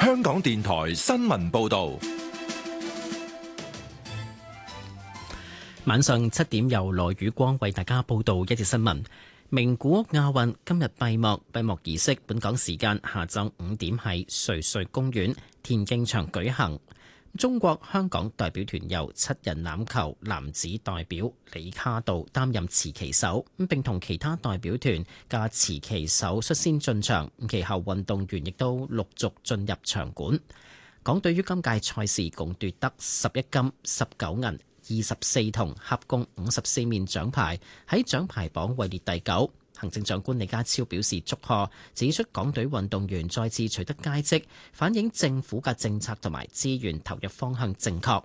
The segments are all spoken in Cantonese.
香港電台新聞報道。 晚上7點由羅宇光為大家報道一節新聞。名古屋亞運今日閉幕，閉幕儀式本港時間下晝5點喺瑞穗公園田徑場舉行。中國香港代表團由7人欖球男子代表李卡道擔任持旗手，並同其他代表團嘅持旗手率先進場，其後運動員亦都陸續進入場館。港隊於今屆賽事共奪得11金、19銀、24銅，合共54面獎牌，喺獎牌榜位列第9。行政長官李家超表示祝賀，指出港隊運動員再次取得佳績，反映政府嘅政策同埋資源投入方向正確。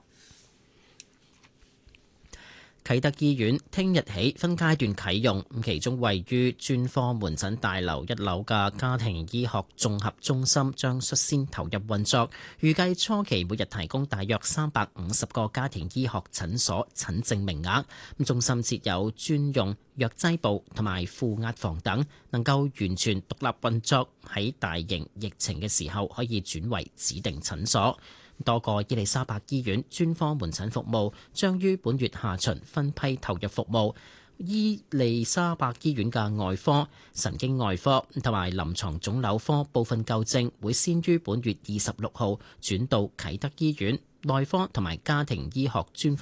啟德醫院聽日起分階段啟用，其中位於專科門診大樓1樓嘅家庭醫學綜合中心將率先投入運作，預計初期每日提供大約350個家庭醫學診所診症名額。中心設有專用藥劑部同埋負壓房等，能夠完全獨立運作，喺大型疫情嘅時候可以轉為指定診所。多個伊利沙伯醫院專科門診服務將於本月下旬分批投入服務。伊利沙伯醫院嘅外科、神經外科同埋臨床腫瘤科部分舊症會先於本月26號轉到啟德醫院。內科同埋家庭醫學專科